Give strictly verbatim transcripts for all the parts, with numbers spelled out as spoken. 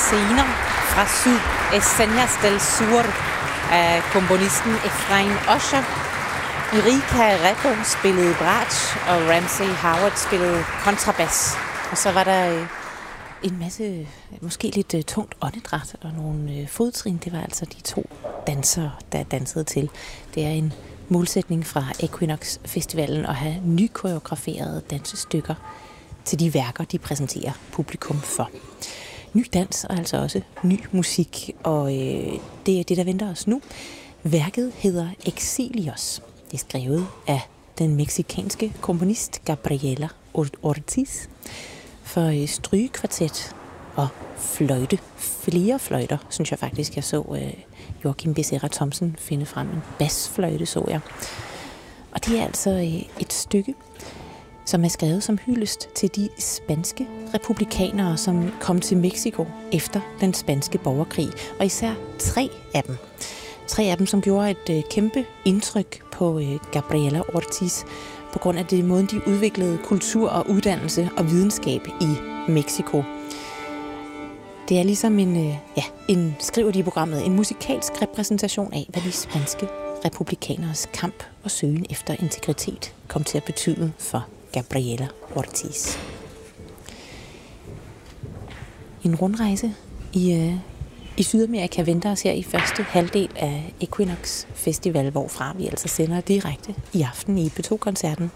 scener fra Syd, Escenas del Sur, af komponisten Efrain Osher. Erika Repo spillede bratsch, og Ramsey Howard spillede kontrabas. Og så var der øh, en masse, måske lidt øh, tungt åndedræt og nogle øh, fodtrin. Det var altså de to dansere, der dansede til. Det er en målsætning fra Equinox Festivalen at have nykoreograferede dansestykker til de værker, de præsenterer publikum for. Ny dans og altså også ny musik, og øh, det er det, der venter os nu. Værket hedder Exilios. Det er skrevet af den meksikanske komponist Gabriela Ortiz for øh, strygekvartet og fløjte. Flere fløjter, synes jeg faktisk. Jeg så øh, Joachim Becerra Thomsen finde frem. En basfløjte så jeg. Og det er altså øh, et stykke, som er skrevet som hyldest til de spanske republikanere, som kom til Mexico efter den spanske borgerkrig. Og især tre af dem. Tre af dem, som gjorde et øh, kæmpe indtryk på øh, Gabriela Ortiz, på grund af det måde, de udviklede kultur og uddannelse og videnskab i Mexico. Det er ligesom en, øh, ja, en, skriver de i programmet, en musikalsk repræsentation af, hvad de spanske republikaneres kamp og søgen efter integritet kom til at betyde for Gabriela Ortiz. En rundrejse i, øh, i Sydamerika venter os her i første halvdel af Equinox Festival, hvorfra vi altså sender direkte i aften i P to-koncerten.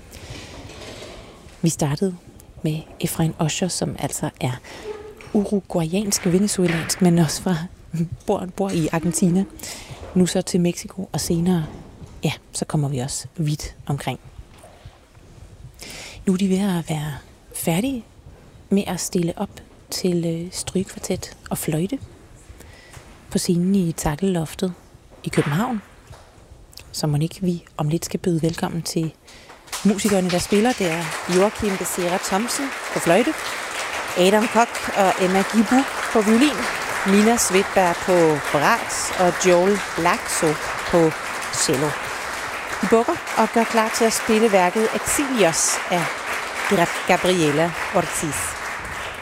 Vi startede med Efrain Osher, som altså er uruguayansk, venezuelansk, men også fra bor, bor i Argentina. Nu så til Mexico, og senere, ja, så kommer vi også vidt omkring. Nu er de ved at være færdige med at stille op til strygekvartet og fløjte på scenen i Takkeloftet i København. Så må ikke vi om lidt skal byde velkommen til musikerne, der spiller. Det er Joachim Becerra Thomsen på fløjte, Adam Koch og Emma Gibu på violin, Nina Svedberg på bratsch og Joel Laxo på cello. De bukker og gør klar til at spille værket Exilios af Gabriela Ortiz.